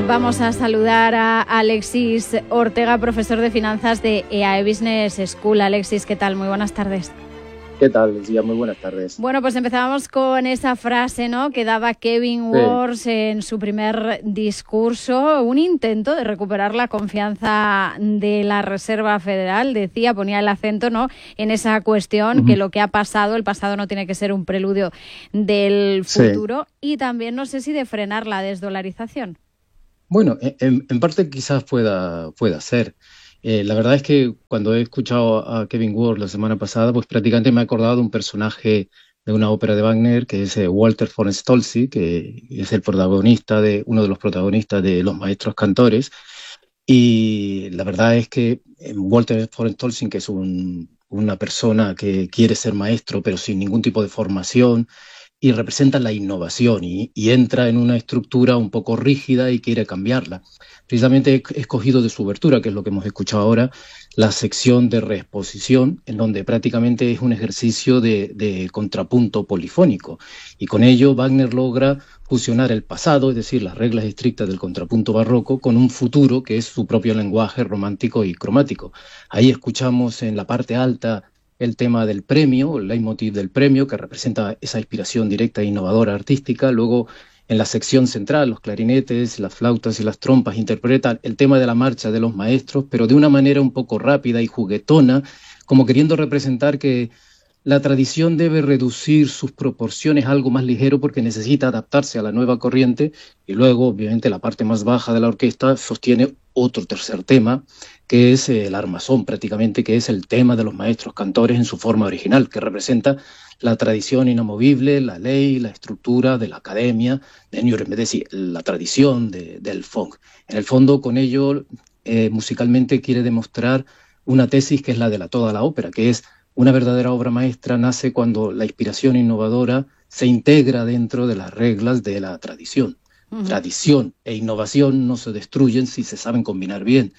Vamos a saludar a Alexis Ortega, profesor de finanzas de EAE Business School. Alexis, ¿qué tal? Muy buenas tardes. ¿Qué tal, Lucía? Muy buenas tardes. Bueno, pues empezábamos con esa frase, ¿no?, que daba Kevin Warsh en su primer discurso, un intento de recuperar la confianza de la Reserva Federal. Decía, ponía el acento, ¿no?, en esa cuestión, que lo que ha pasado, el pasado no tiene que ser un preludio del futuro, y también no sé si de frenar la desdolarización. Bueno, en parte quizás pueda ser. La verdad es que cuando he escuchado a Kevin Warsh la semana pasada, pues prácticamente me he acordado de un personaje de una ópera de Wagner, que es Walter von Stolzi, que es el protagonista uno de los protagonistas de Los Maestros Cantores. Y la verdad es que Walter von Stolzi, que es una persona que quiere ser maestro, pero sin ningún tipo de formación, y representa la innovación y entra en una estructura un poco rígida y quiere cambiarla. Precisamente he escogido de su obertura, que es lo que hemos escuchado ahora, la sección de reexposición, en donde prácticamente es un ejercicio de contrapunto polifónico. Y con ello Wagner logra fusionar el pasado, es decir, las reglas estrictas del contrapunto barroco, con un futuro que es su propio lenguaje romántico y cromático. Ahí escuchamos en la parte alta el tema del premio, el leitmotiv del premio, que representa esa inspiración directa e innovadora artística. Luego, en la sección central, los clarinetes, las flautas y las trompas interpretan el tema de la marcha de los maestros, pero de una manera un poco rápida y juguetona, como queriendo representar que la tradición debe reducir sus proporciones a algo más ligero porque necesita adaptarse a la nueva corriente. Y luego, obviamente, la parte más baja de la orquesta sostiene otro tercer tema, que es el armazón prácticamente, que es el tema de los maestros cantores en su forma original, que representa la tradición inamovible, la ley, la estructura de la academia de Nuremberg, es decir, la tradición del funk. En el fondo, con ello, musicalmente quiere demostrar una tesis que es la de toda la ópera, que es una verdadera obra maestra nace cuando la inspiración innovadora se integra dentro de las reglas de la tradición. Tradición e innovación no se destruyen si se saben combinar bien.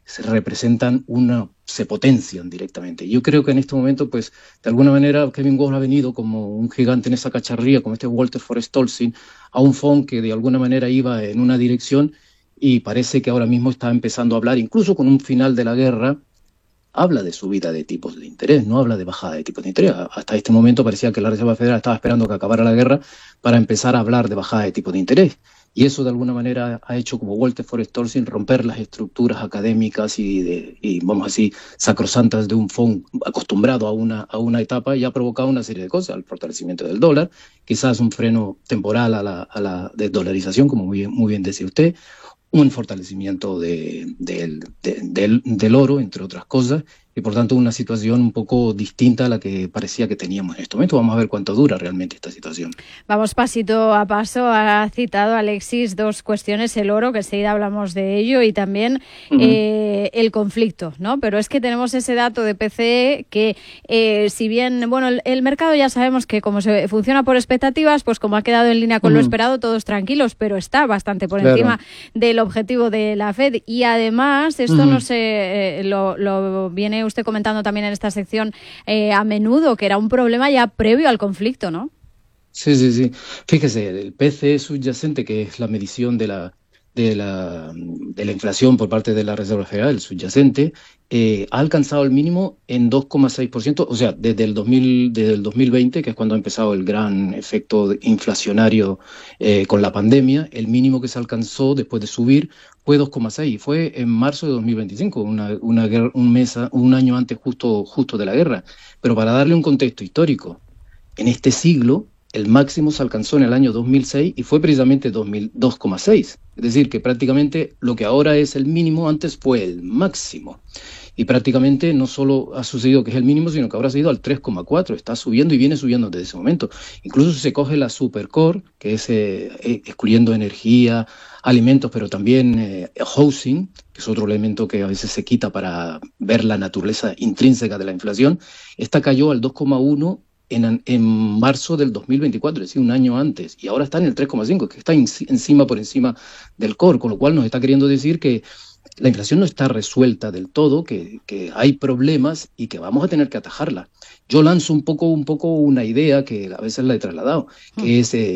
Se potencian directamente. Yo creo que en este momento, pues, de alguna manera, Kevin Warsh ha venido como un gigante en esa cacharría, como este Walter von Stolzi, a un funk que de alguna manera iba en una dirección y parece que ahora mismo está empezando a hablar, incluso con un final de la guerra, habla de subida de tipos de interés, no habla de bajada de tipos de interés. Hasta este momento parecía que la Reserva Federal estaba esperando que acabara la guerra para empezar a hablar de bajada de tipos de interés. Y eso de alguna manera ha hecho como Walter von Stolzi romper las estructuras académicas y vamos a decir, sacrosantas de un fondo acostumbrado a una etapa, y ha provocado una serie de cosas: el fortalecimiento del dólar, quizás un freno temporal a la desdolarización, como muy bien decía usted, un fortalecimiento del oro, entre otras cosas, y por tanto una situación un poco distinta a la que parecía que teníamos en este momento. Vamos a ver cuánto dura realmente esta situación. Vamos pasito a paso. Ha citado Alexis dos cuestiones: el oro, que enseguida hablamos de ello, y también el conflicto, ¿no? Pero es que tenemos ese dato de PCE que, si bien, bueno, el mercado ya sabemos que como se funciona por expectativas, pues como ha quedado en línea con lo esperado, todos tranquilos, pero está bastante por encima del objetivo de la FED. Y además, esto no se lo viene usted comentando también en esta sección a menudo, que era un problema ya previo al conflicto, ¿no? Sí. Fíjese, el PCE subyacente, que es la medición de la inflación por parte de la Reserva Federal, el subyacente, ha alcanzado el mínimo en 2,6%, o sea, desde el 2020, que es cuando ha empezado el gran efecto inflacionario con la pandemia. El mínimo que se alcanzó después de subir fue 2,6%, y fue en marzo de 2025, un año antes justo de la guerra. Pero para darle un contexto histórico, en este siglo el máximo se alcanzó en el año 2006 y fue precisamente 2,6%. Es decir, que prácticamente lo que ahora es el mínimo antes fue el máximo. Y prácticamente no solo ha sucedido que es el mínimo, sino que ahora ha ido al 3,4%. Está subiendo y viene subiendo desde ese momento. Incluso si se coge la Supercore, que es excluyendo energía, alimentos, pero también housing, que es otro elemento que a veces se quita para ver la naturaleza intrínseca de la inflación, esta cayó al 2,1% en marzo del 2024, es decir, un año antes, y ahora está en el 3,5%, que está por encima del core, con lo cual nos está queriendo decir que la inflación no está resuelta del todo, que hay problemas y que vamos a tener que atajarla. Yo lanzo un poco una idea que a veces la he trasladado, que es que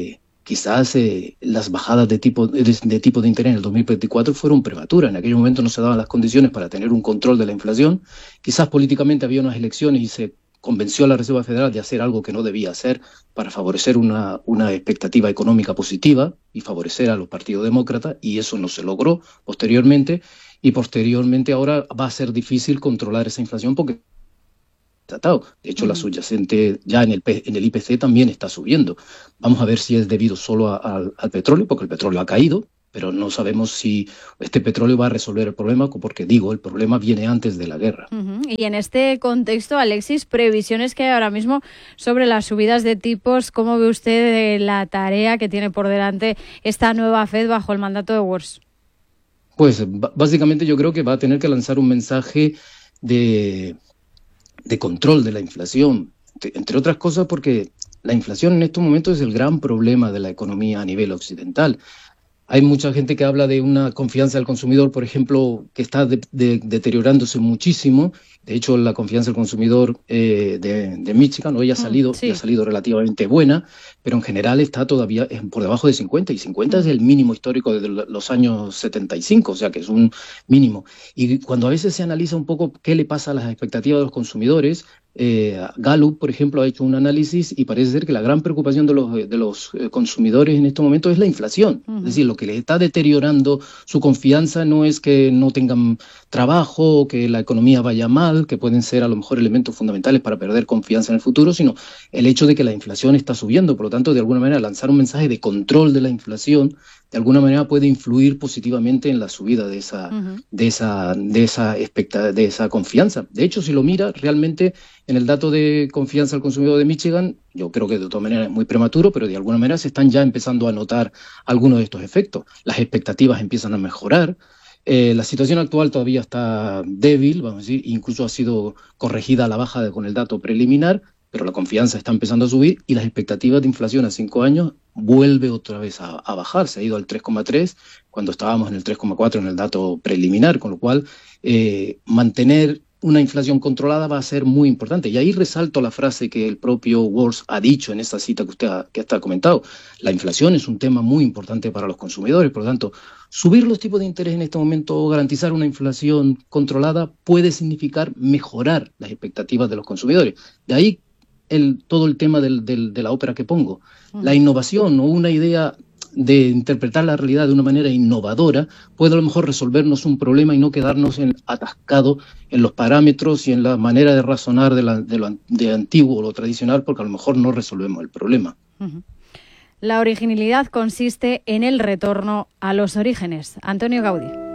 quizás las bajadas de tipo de interés en el 2024 fueron prematuras. En aquel momento no se daban las condiciones para tener un control de la inflación. Quizás políticamente había unas elecciones y se convenció a la Reserva Federal de hacer algo que no debía hacer para favorecer una expectativa económica positiva y favorecer a los partidos demócratas, y eso no se logró posteriormente. Y posteriormente ahora va a ser difícil controlar esa inflación porque tratado. De hecho, la subyacente ya en el IPC también está subiendo. Vamos a ver si es debido solo al petróleo, porque el petróleo ha caído, pero no sabemos si este petróleo va a resolver el problema, porque digo, el problema viene antes de la guerra. Y en este contexto, Alexis, previsiones que hay ahora mismo sobre las subidas de tipos, ¿cómo ve usted la tarea que tiene por delante esta nueva FED bajo el mandato de Worth? Pues básicamente yo creo que va a tener que lanzar un mensaje de control de la inflación, entre otras cosas porque la inflación en estos momentos es el gran problema de la economía a nivel occidental. Hay mucha gente que habla de una confianza del consumidor, por ejemplo, que está deteriorándose muchísimo. De hecho, la confianza del consumidor de Michigan hoy ha salido relativamente buena, pero en general está todavía por debajo de 50, y 50 es el mínimo histórico de los años 75, o sea que es un mínimo. Y cuando a veces se analiza un poco qué le pasa a las expectativas de los consumidores, Gallup, por ejemplo, ha hecho un análisis y parece ser que la gran preocupación de los consumidores en este momento es la inflación. Es decir, lo que les está deteriorando su confianza no es que no tengan trabajo o que la economía vaya mal, que pueden ser a lo mejor elementos fundamentales para perder confianza en el futuro, sino el hecho de que la inflación está subiendo. Por lo tanto, de alguna manera, lanzar un mensaje de control de la inflación de alguna manera puede influir positivamente en la subida de esa confianza. De hecho, si lo mira realmente en el dato de confianza al consumidor de Michigan, yo creo que de todas maneras es muy prematuro, pero de alguna manera se están ya empezando a notar algunos de estos efectos. Las expectativas empiezan a mejorar. La situación actual todavía está débil, vamos a decir, incluso ha sido corregida a la baja con el dato preliminar, pero la confianza está empezando a subir y las expectativas de inflación a 5 años vuelve otra vez a bajar. Se ha ido al 3,3 cuando estábamos en el 3,4 en el dato preliminar, con lo cual mantener una inflación controlada va a ser muy importante. Y ahí resalto la frase que el propio Worth ha dicho en esa cita que usted ha comentado. La inflación es un tema muy importante para los consumidores, por lo tanto, subir los tipos de interés en este momento o garantizar una inflación controlada puede significar mejorar las expectativas de los consumidores. De ahí todo el tema de la ópera que pongo. La innovación o una idea de interpretar la realidad de una manera innovadora puede a lo mejor resolvernos un problema y no quedarnos atascados en los parámetros y en la manera de razonar de antiguo o lo tradicional, porque a lo mejor no resolvemos el problema. La originalidad consiste en el retorno a los orígenes. Antonio Gaudí.